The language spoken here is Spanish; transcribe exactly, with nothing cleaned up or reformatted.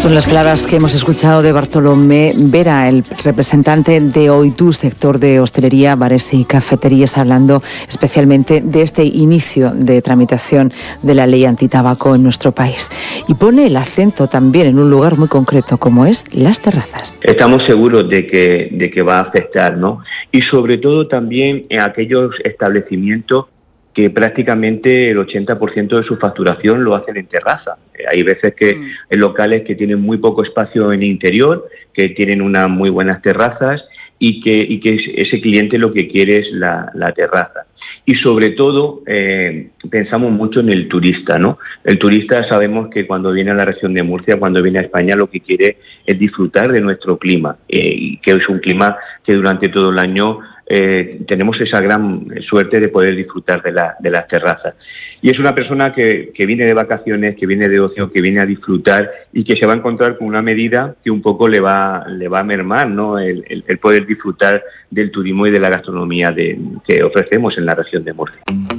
Son las palabras que hemos escuchado de Bartolomé Vera, el representante de OITU, sector de hostelería, bares y cafeterías, hablando especialmente de este inicio de tramitación de la ley antitabaco en nuestro país. Y pone el acento también en un lugar muy concreto, como es las terrazas. Estamos seguros de que, de que va a afectar, ¿no? Y sobre todo también en aquellos establecimientos que prácticamente el ochenta por ciento de su facturación lo hacen en terraza. Hay veces que mm. hay locales que tienen muy poco espacio en el interior, que tienen unas muy buenas terrazas y que, y que ese cliente lo que quiere es la, la terraza. Y sobre todo eh, pensamos mucho en el turista, ¿no? El turista sabemos que cuando viene a la región de Murcia, cuando viene a España, lo que quiere es disfrutar de nuestro clima, eh, y que es un clima que durante todo el año eh, tenemos esa gran suerte de poder disfrutar de, la, de las terrazas. Y es una persona que, que viene de vacaciones, que viene de ocio, que viene a disfrutar y que se va a encontrar con una medida que un poco le va, le va a mermar, ¿no? El, el, el poder disfrutar del turismo y de la gastronomía de, que ofrecemos en la región de Murcia.